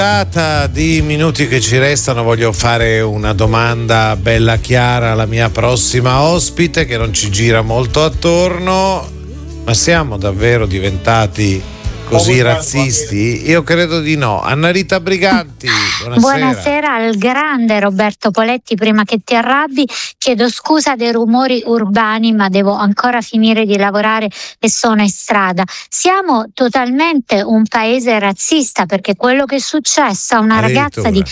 Di minuti che ci restano voglio fare una domanda bella chiara alla mia prossima ospite che non ci gira molto attorno, ma siamo davvero diventati così razzisti? Io credo di no. Annarita Briganti, buonasera. Buonasera al grande Roberto Poletti. Prima che ti arrabbi, chiedo scusa dei rumori urbani, ma devo ancora finire di lavorare e sono in strada. Siamo totalmente un paese razzista, perché quello che è successo a una ragazza di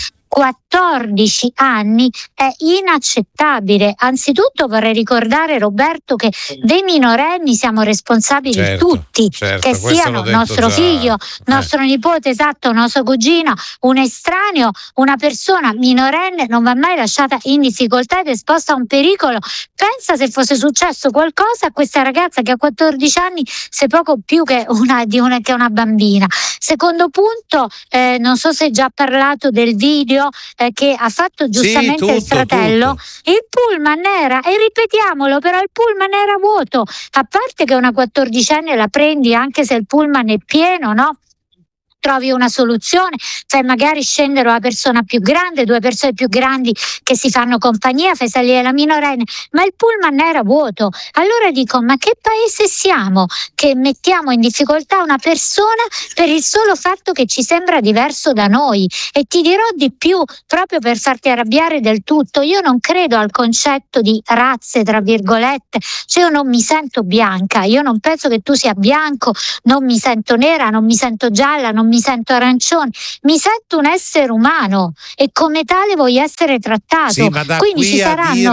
14 anni è inaccettabile. Anzitutto vorrei ricordare, Roberto, che dei minorenni siamo responsabili tutti, che siano nostro figlio, nostro nipote, esatto, nostro cugino, un estraneo, una persona minorenne non va mai lasciata in difficoltà ed esposta a un pericolo. Pensa se fosse successo qualcosa a questa ragazza che ha 14 anni, se poco più che una bambina. Secondo punto, non so se hai già parlato del video che ha fatto giustamente il fratello. Il pullman era, e ripetiamolo, però il pullman era vuoto. A parte che una 14enne la prendi anche se il pullman è pieno, no? Trovi una soluzione, fai magari scendere una persona più grande, due persone più grandi che si fanno compagnia, fai salire la minorenne, ma il pullman era vuoto. Allora dico, ma che paese siamo che mettiamo in difficoltà una persona per il solo fatto che ci sembra diverso da noi? E ti dirò di più, proprio per farti arrabbiare del tutto, io non credo al concetto di razze, tra virgolette, cioè io non mi sento bianca, io non penso che tu sia bianco, non mi sento nera, non mi sento gialla, non mi sento arancione, mi sento un essere umano e come tale voglio essere trattato. Sì, ma quindi ci saranno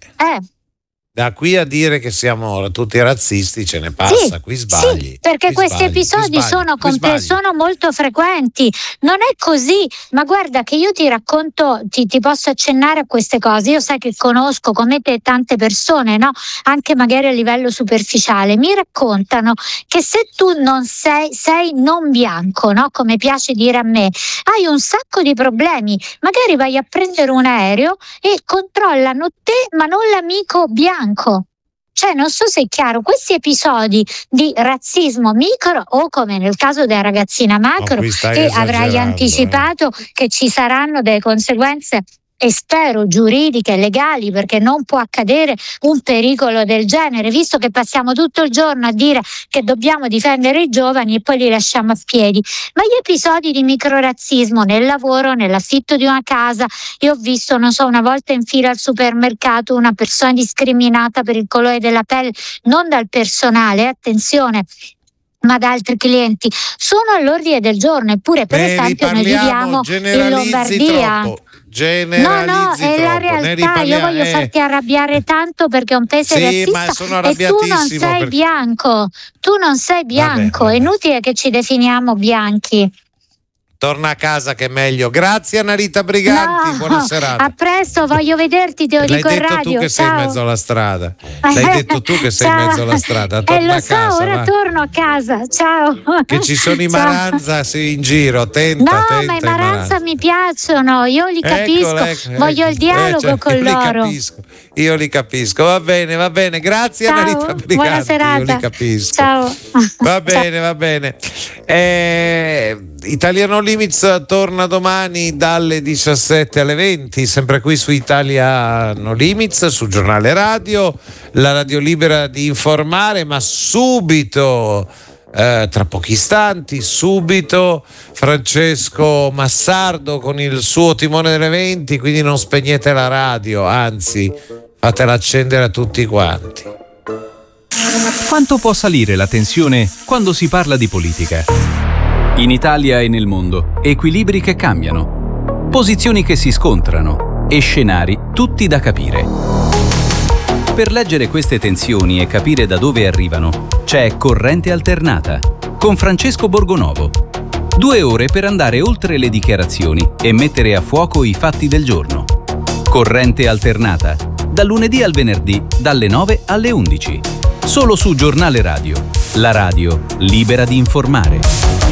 da qui a dire che siamo tutti razzisti ce ne passa, qui sbagli. Sì, perché questi episodi sono molto frequenti, non è così, ma guarda che io ti racconto, ti posso accennare a queste cose, io sai che conosco come te tante persone, no? Anche magari a livello superficiale, mi raccontano che se tu non sei non bianco, no? Come piace dire a me, hai un sacco di problemi, magari vai a prendere un aereo e controllano te ma non l'amico bianco. Cioè, non so se è chiaro, questi episodi di razzismo micro o come nel caso della ragazzina macro, che avrai anticipato che ci saranno delle conseguenze e spero giuridiche e legali, perché non può accadere un pericolo del genere, visto che passiamo tutto il giorno a dire che dobbiamo difendere i giovani e poi li lasciamo a piedi. Ma gli episodi di microrazzismo nel lavoro, nell'affitto di una casa, io ho visto, non so, una volta in fila al supermercato una persona discriminata per il colore della pelle, non dal personale, attenzione, ma da altri clienti, sono all'ordine del giorno. Eppure per esempio noi viviamo in Lombardia. No, è la realtà. Io voglio farti arrabbiare tanto perché è un paese razzista e tu non sei bianco. Tu non sei bianco. Vabbè. È inutile che ci definiamo bianchi. Torna a casa che è meglio. Grazie Annarita Briganti, buona serata. A presto, voglio vederti, te lo dico in radio. L'hai detto tu che sei in mezzo alla strada. L'hai detto tu che sei in mezzo alla strada. Torna a casa. Ora torno a casa. Ciao. Che ci sono i Maranza in giro, attenta. No, ma i Maranza mi piacciono, io li capisco. Ecco. Voglio il dialogo con loro. Io li capisco. Va bene. Grazie Annarita Briganti. Buona serata. Io li capisco. Ciao. Va bene. Italiano Limits torna domani dalle 17 alle 20, sempre qui su Italiano Limits, su Giornale Radio, la radio libera di informare, ma subito, tra pochi istanti, Francesco Massardo con il suo timone delle 20, quindi non spegnete la radio, anzi fatela accendere a tutti quanti. Quanto può salire la tensione quando si parla di politica? In Italia e nel mondo, equilibri che cambiano, posizioni che si scontrano e scenari tutti da capire. Per leggere queste tensioni e capire da dove arrivano, c'è Corrente Alternata con Francesco Borgonovo. 2 ore per andare oltre le dichiarazioni e mettere a fuoco i fatti del giorno. Corrente Alternata, dal lunedì al venerdì, dalle 9 alle 11. Solo su Giornale Radio, la radio libera di informare.